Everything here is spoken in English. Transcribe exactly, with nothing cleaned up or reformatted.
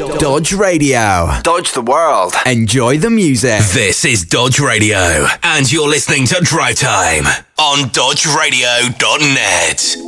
Dodge Radio. Dodge the world. Enjoy the music. This is Dodge Radio, and you're listening to Drive Time on dodge radio dot net.